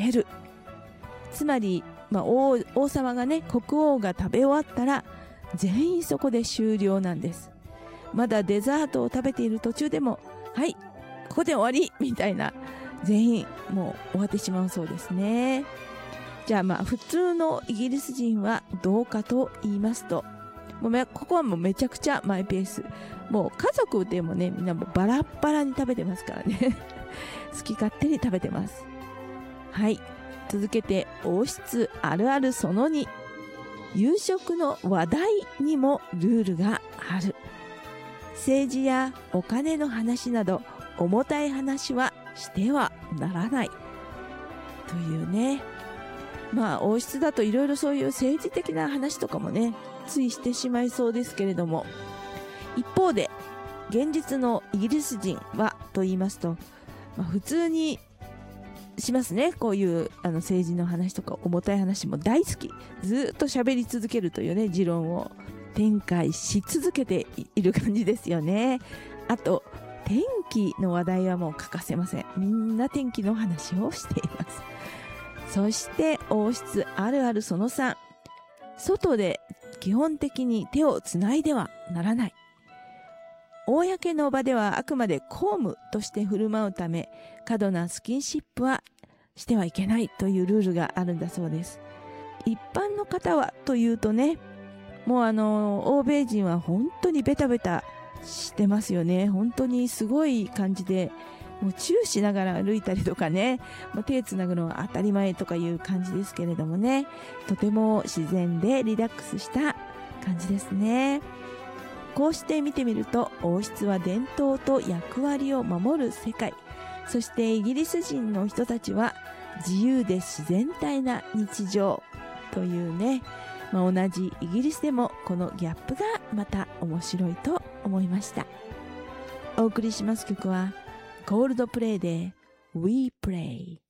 減る。つまり、王様がね、国王が食べ終わったら全員そこで終了なんです。まだデザートを食べている途中でも、はい、ここで終わりみたいな、全員もう終わってしまうそうですね。じゃあ普通のイギリス人はどうかと言いますと、ここはもうめちゃくちゃマイペース。もう家族でもね、みんなもうバラッバラに食べてますからね。好き勝手に食べてます。はい。続けて王室あるあるその2。夕食の話題にもルールがある。政治やお金の話など重たい話はしてはならない。というね。王室だといろいろそういう政治的な話とかもね、ついしてしまいそうですけれども、一方で現実のイギリス人はと言いますと、普通にしますね。こういう政治の話とか重たい話も大好き。ずっと喋り続けるというね、持論を展開し続けている感じですよね。あと天気の話題はもう欠かせません。みんな天気の話をしています。そして王室あるあるその3。外で基本的に手をつないではならない。公の場ではあくまで公務として振る舞うため、過度なスキンシップはしてはいけないというルールがあるんだそうです。一般の方はというとね、もう欧米人は本当にベタベタしてますよね。本当にすごい感じで、もうチューしながら歩いたりとかね、もう手つなぐのは当たり前とかいう感じですけれどもね、とても自然でリラックスした感じですね。こうして見てみると、王室は伝統と役割を守る世界。そしてイギリス人の人たちは自由で自然体な日常というね、同じイギリスでもこのギャップがまた面白いと思いました。お送りします曲はコールドプレイで We Pray。